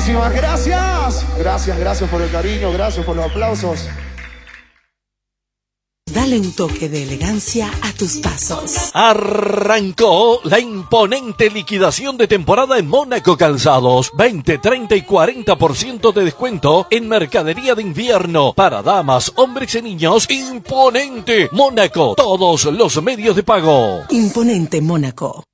Muchísimas gracias. Gracias por el cariño, gracias por los aplausos. Dale un toque de elegancia a tus pasos. Arrancó la imponente liquidación de temporada en Mónaco Calzados. 20, 30 y 40% de descuento en mercadería de invierno para damas, hombres y niños. ¡Imponente! Mónaco, todos los medios de pago. Imponente Mónaco.